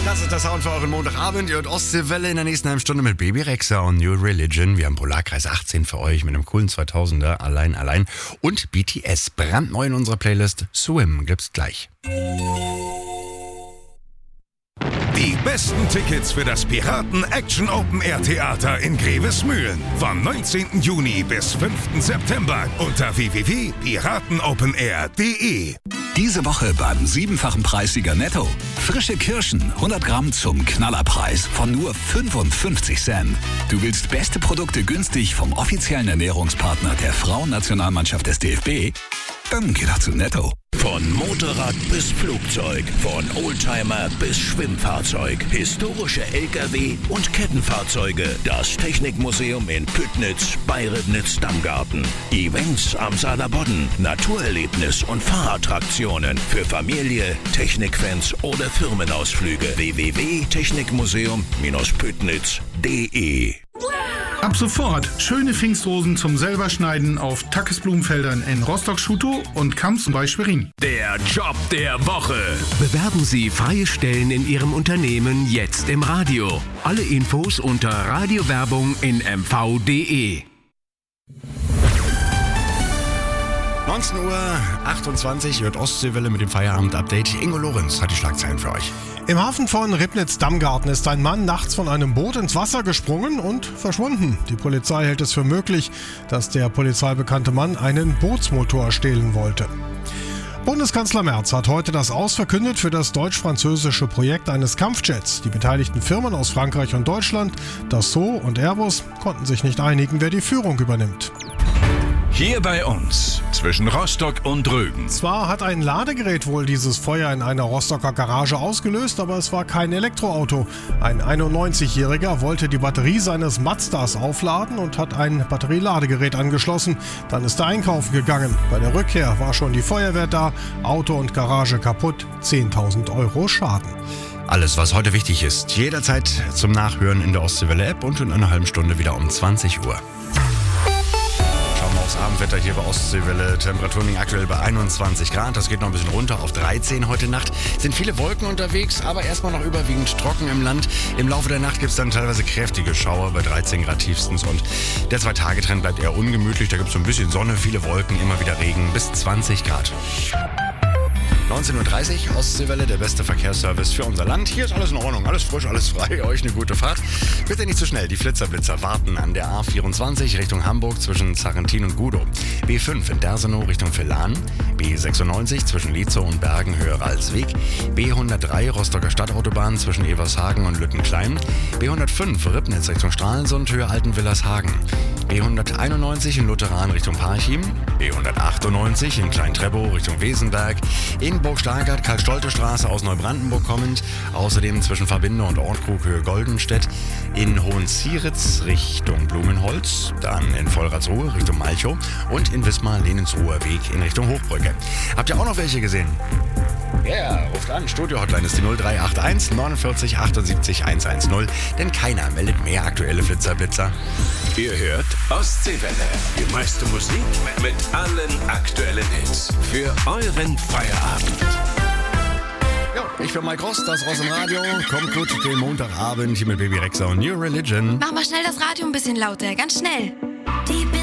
Das ist der Sound für euren Montagabend. Ihr hört Ostseewelle in der nächsten halben Stunde mit Baby Rexha und New Religion. Wir haben Polarkreis 18 für euch mit einem coolen 2000er. Allein. Und BTS, brandneu in unserer Playlist. Swim gibt's gleich. Die besten Tickets für das Piraten Action Open Air Theater in Grevesmühlen vom 19. Juni bis 5. September unter www.piratenopenair.de. Diese Woche beim 7-fachen Preissieger Netto. Frische Kirschen, 100 Gramm zum Knallerpreis von nur 55 Cent. Du willst beste Produkte günstig vom offiziellen Ernährungspartner der Frauennationalmannschaft des DFB? Dann geh doch zu Netto. Von Motorrad bis Flugzeug, von Oldtimer bis Schwimmfahrzeug, historische LKW und Kettenfahrzeuge. Das Technikmuseum in Püttnitz bei Ribnitz-Damgarten. Events am Saarlandbodden, Naturerlebnis und Fahrattraktionen für Familie, Technikfans oder Firmenausflüge. www.technikmuseum-püttnitz.de. Ab sofort schöne Pfingstrosen zum selberschneiden auf Tackes Blumenfeldern in Rostock-Schutow und Kamps bei Schwerin. Der Job der Woche. Bewerben Sie freie Stellen in Ihrem Unternehmen jetzt im Radio. Alle Infos unter Radiowerbung in mv.de. 19:28 Uhr, hört Ostseewelle mit dem Feierabend-Update. Ingo Lorenz hat die Schlagzeilen für euch. Im Hafen von Ribnitz-Damgarten ist ein Mann nachts von einem Boot ins Wasser gesprungen und verschwunden. Die Polizei hält es für möglich, dass der polizeibekannte Mann einen Bootsmotor stehlen wollte. Bundeskanzler Merz hat heute das Aus verkündet für das deutsch-französische Projekt eines Kampfjets. Die beteiligten Firmen aus Frankreich und Deutschland, Dassault und Airbus, konnten sich nicht einigen, wer die Führung übernimmt. Hier bei uns, zwischen Rostock und Rügen. Zwar hat ein Ladegerät wohl dieses Feuer in einer Rostocker Garage ausgelöst, aber es war kein Elektroauto. Ein 91-Jähriger wollte die Batterie seines Mazdas aufladen und hat ein Batterieladegerät angeschlossen. Dann ist er einkaufen gegangen. Bei der Rückkehr war schon die Feuerwehr da, Auto und Garage kaputt, 10.000 Euro Schaden. Alles, was heute wichtig ist, jederzeit zum Nachhören in der Ostseewelle-App und in einer halben Stunde wieder um 20 Uhr. Das Abendwetter hier bei Ostseewelle. Temperaturen liegen aktuell bei 21 Grad. Das geht noch ein bisschen runter auf 13 heute Nacht. Sind viele Wolken unterwegs, aber erstmal noch überwiegend trocken im Land. Im Laufe der Nacht gibt es dann teilweise kräftige Schauer bei 13 Grad tiefstens. Und der 2-Tage-Trend bleibt eher ungemütlich. Da gibt es so ein bisschen Sonne, viele Wolken, immer wieder Regen bis 20 Grad. 19:30 Uhr, Ostseewelle, der beste Verkehrsservice für unser Land. Hier ist alles in Ordnung, alles frisch, alles frei. Euch eine gute Fahrt. Bitte nicht zu schnell, die Flitzer-Blitzer warten an der A24 Richtung Hamburg zwischen Sarrentin und Gudow. B5 in Dersenow Richtung Villan. B96 zwischen Lietzow und Bergen Höhe Ralsweg. B103 Rostocker Stadtautobahn zwischen Evershagen und Lüttenklein. B105 Ribnitz Richtung Stralsund Höhe Altenwillershagen. B191 in Lutheran Richtung Parchim. B198 in Klein-Treppow Richtung Wesenberg. In Burg-Stargard, Karl-Stolte-Straße aus Neubrandenburg kommend. Außerdem zwischen Verbinde und Ortkrug Höhe Goldenstedt. In Hohenzieritz Richtung Blumenholz. Dann in Vollratsruhe Richtung Malchow. Und in Wismar-Lenensruher Weg in Richtung Hochbrücke. Habt ihr auch noch welche gesehen? Ja, yeah, ruft an. Studio-Hotline ist die 0381 49 78 110. Denn keiner meldet mehr aktuelle Flitzer-Blitzer. Ihr hört Ostseewelle. Die meiste Musik mit allen aktuellen Hits. Für euren Feierabend. Jo, ich bin Mike Rost, das Ross im Radio. Kommt gut den Montagabend hier mit Baby Rexha und New Religion. Mach mal schnell das Radio ein bisschen lauter, ganz schnell.